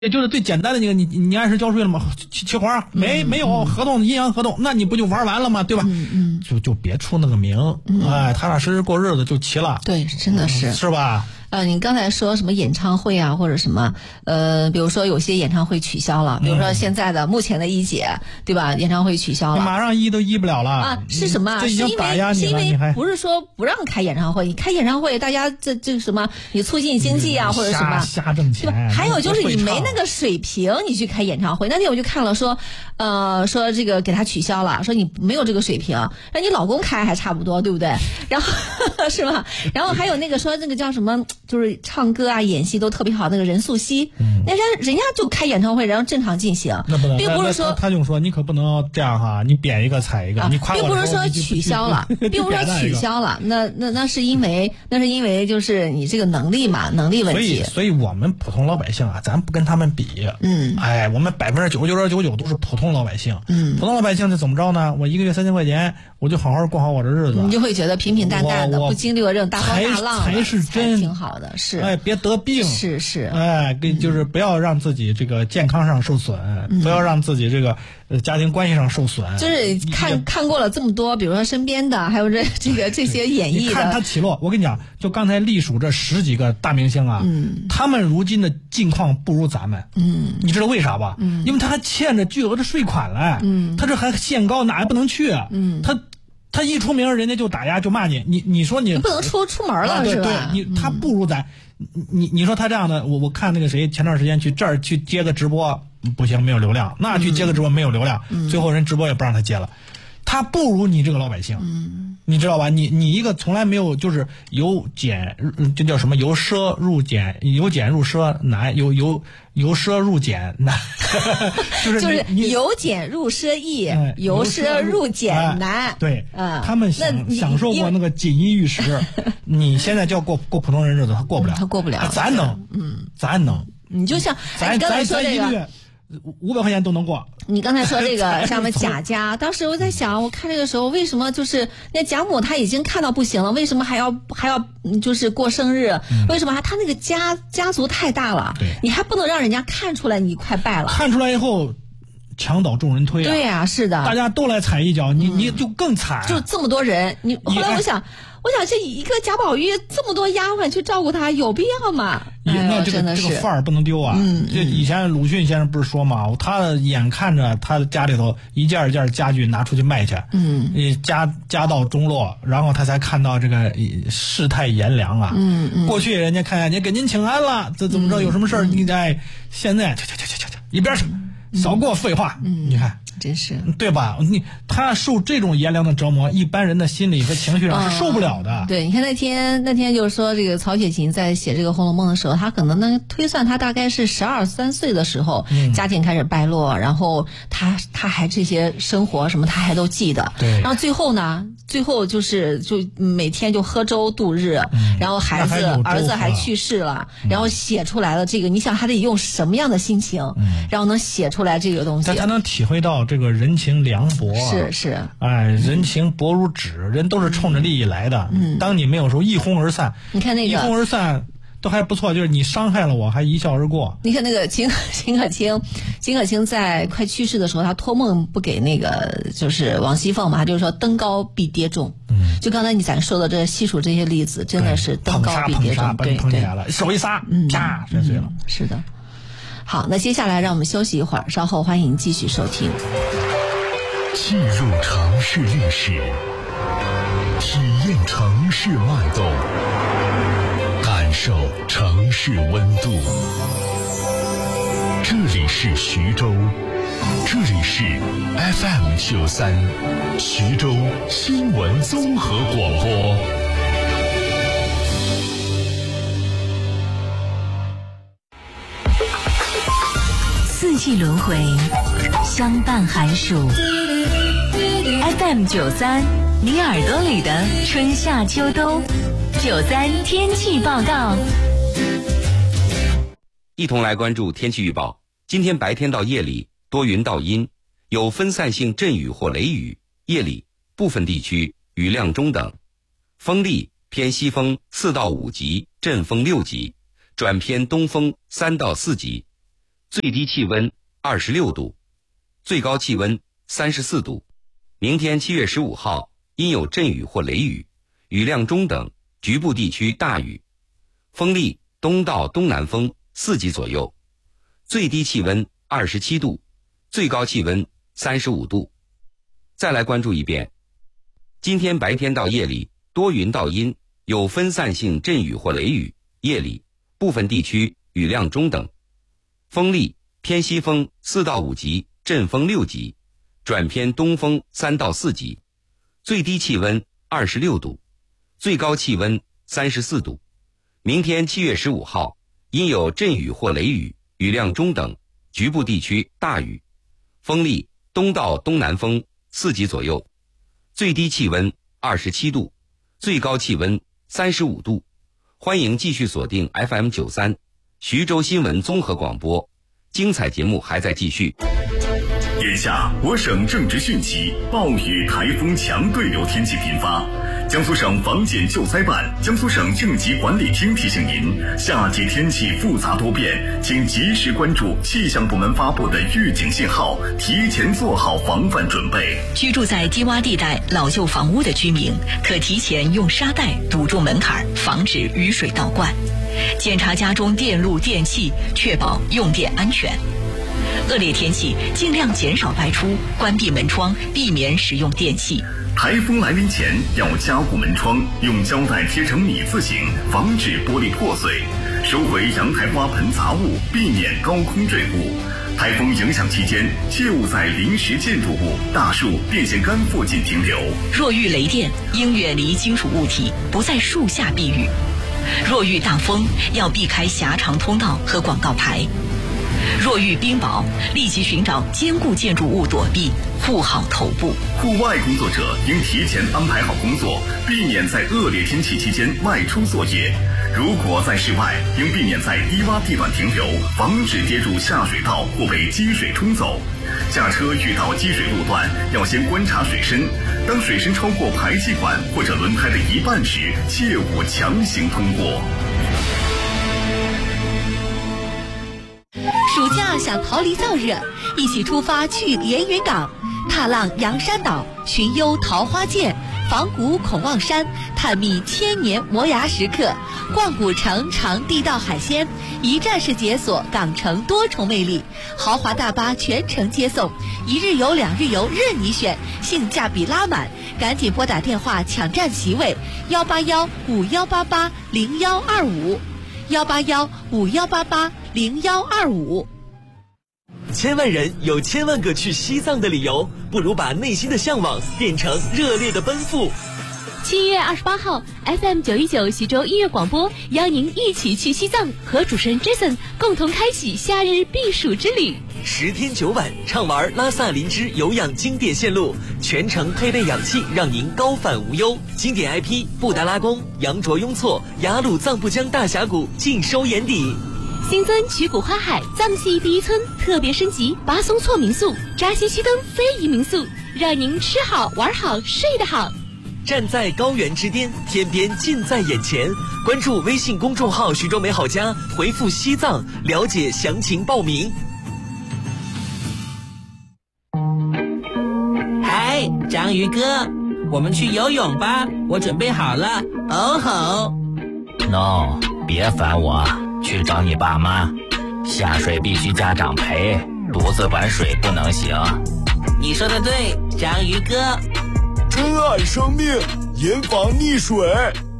也就是最简单的那个，你按时交税了吗？齐活没有合同，阴阳合同，那你不就玩完了吗？对吧？就别出那个名，踏踏实实过日子就齐了。 对，真的是， 是吧？ 你刚才说什么演唱会啊，或者什么比如说有些演唱会取消了，比如说现在的目前的一姐，对吧？演唱会取消了， 马上都不了了啊！是什么？ 是因为不是说不让开演唱会，你开演唱会，大家这什么？你促进经济啊，或者什么瞎挣钱。 还有就是你没那个水平，你去开演唱会。那天我就看了说这个给他取消了，说你没有这个水平，让你老公开还差不多，对不对？然后是吧？然后还有那个说那个叫什么？就是唱歌啊、演戏都特别好，那个任素汐，人家就开演唱会，然后正常进行， 那不能， 并不是说他就说你可不能这样哈，你扁一个踩一个，你夸我， 并不是说取消了，并不是说取消了，那是因为就是你这个能力嘛，能力问题。 所以我们普通老百姓啊，咱不跟他们比，我们99.99%都是普通老百姓，普通老百姓是怎么着呢？我一个月3000块钱，我就好好过好我的日子， 你就会觉得平平淡淡的，不经历过这种大风大浪， 才是真挺好的。是， 别得病， 是， 就是不要让自己这个健康上受损，不要让自己这个家庭关系上受损。 就是看过了这么多，比如说身边的，还有这些演绎的， 你看他起落。我跟你讲，就刚才隶属这10几个大明星啊，他们如今的境况不如咱们，你知道为啥吧？因为他还欠着巨额的税款嘞，他这还限高，哪也不能去，他一出名，人家就打压就骂你，你说你不能出门了，是吧？ 对，他不如咱，你说他这样的，我看那个谁前段时间去这儿去接个直播，不行，没有流量，那去接个直播没有流量，最后人直播也不让他接了，他不如你这个老百姓，你知道吧？你一个从来没有就是由俭，这叫什么？由奢入俭，由俭入奢难，由奢入俭难， 就是由俭入奢易，由奢入俭难。 对，他们享受过那个锦衣玉食，你现在叫过普通人日子，他过不了，咱能，咱能。 你就像咱刚才说这个。 500块钱都能过。 你刚才说这个上面贾家，当时我在想，我看这个时候为什么就是那贾母她已经看到不行了，为什么还要就是过生日？为什么他那个家族太大了？你还不能让人家看出来你快败了？ 看出来以后，墙倒众人推啊！ 对呀，是的，大家都来踩一脚，你就更惨。 就这么多人，后来我想这一个贾宝玉这么多丫鬟去照顾他，有必要吗？ 那这个范儿不能丢啊！这以前鲁迅先生不是说嘛，他眼看着他的家里头一件一件家具拿出去卖去，家道中落，然后他才看到这个世态炎凉啊。过去人家看见你给您请安了，这怎么着有什么事儿？现在一边去，少给我废话！你看。 真是对吧？他受这种炎凉的折磨，一般人的心理和情绪上是受不了的。 对，你看那天就是说，这个曹雪芹在写这个《红楼梦》的时候，他可能推算他大概是12、13岁的时候，家庭开始败落，然后他还这些生活什么他还都记得。 对， 然后最后就每天就喝粥度日，然后儿子还去世了，然后写出来了这个，你想他得用什么样的心情，然后能写出来这个东西？ 他才能体会到这个人情凉薄， 是， 人情薄如纸，人都是冲着利益来的。当你没有时候一哄而散， 你看那个一哄而散都还不错，就是你伤害了我，还一笑而过。 你看那个秦可卿在快去世的时候，他托梦不给那个就是王熙凤嘛，就是说登高必跌重。就刚才咱说的这细数这些例子，真的是登高必跌重，对， 碰起来了，手一撒，啪，摔碎了。 是的。好，那接下来让我们休息一会儿，稍后欢迎继续收听。 记录城市历史，体验城市脉动，感受城市温度。这里是徐州，这里是 FM93 徐州新闻综合广播。 四季轮回，相伴寒暑。FM93，你耳朵里的春夏秋冬。93天气报告。 一同来关注天气预报。今天白天到夜里多云到阴，有分散性阵雨或雷雨，夜里部分地区雨量中等，风力偏西风4到5级，阵风6级，转偏东风3到4级。 最低气温26度，最高气温34度。明天7月15号阴有阵雨或雷雨，雨量中等，局部地区大雨，风力东到东南风4级左右，最低气温27度，最高气温35度。再来关注一遍，今天白天到夜里多云到阴，有分散性阵雨或雷雨，夜里部分地区雨量中等，风力偏西风4到5级，阵风6级，转偏东风3到4级，最低气温26度，最高气温34度。明天7月15号阴有阵雨或雷雨，雨量中等，局部地区大雨，风力东到东南风4级左右，最低气温27度，最高气温35度。欢迎继续锁定 FM93 徐州新闻综合广播，精彩节目还在继续。 眼下我省正值汛期，暴雨、台风、强对流天气频发。江苏省防检救灾办、江苏省应急管理厅提醒您，夏季天气复杂多变，请及时关注气象部门发布的预警信号，提前做好防范准备。 居住在低洼地带老旧房屋的居民，可提前用沙袋堵住门槛，防止雨水倒灌。检查家中电路电器，确保用电安全。恶劣天气尽量减少外出，关闭门窗，避免使用电器。 台风来临前要加固门窗，用胶带贴成米字形，防止玻璃破碎。收回阳台花盆杂物，避免高空坠物。台风影响期间，切勿在临时建筑物、大树、电线杆附近停留。 若遇雷电，应远离金属物体，不在树下避雨。若遇大风，要避开狭长通道和广告牌。若遇冰雹，立即寻找坚固建筑物躲避，护好头部。 户外工作者应提前安排好工作，避免在恶劣天气期间外出作业。如果在室外，应避免在低洼地段停留，防止跌入下水道或被积水冲走。下车遇到积水路段，要先观察水深，当水深超过排气管或者轮胎的一半时，切勿强行通过。 暑假想逃离燥热，一起出发去连云港，踏浪阳山岛，寻幽桃花涧，访古孔望山，探秘千年磨牙石刻，逛古城尝地道海鲜，一站式解锁港城多重魅力，豪华大巴全程接送，1日游2日游任你选，性价比拉满，赶紧拨打电话抢占席位，18151880125，18151880125。 千万人有千万个去西藏的理由，不如把内心的向往变成热烈的奔赴。 7月28号 FM919徐州音乐广播邀您一起去西藏，和主持人 Jason 共同开启夏日避暑之旅。 10天9晚畅玩拉萨林芝有氧经典线路，全程配备氧气，让您高反无忧。经典 IP 布达拉宫、羊卓雍措、雅鲁藏布江大峡谷尽收眼底。 新增曲谷花海藏系第一村特别升级巴松措民宿、扎西须登非遗民宿，让您吃好玩好睡得好。 站在高原之巅，天边近在眼前。关注微信公众号徐州美好家，回复西藏了解详情报名。 嗨，章鱼哥，我们去游泳吧，我准备好了。哦吼 No， 别烦我，去找你爸妈。下水必须家长陪，独自玩水不能行。 你说的对，章鱼哥。 珍爱生命，严防溺水。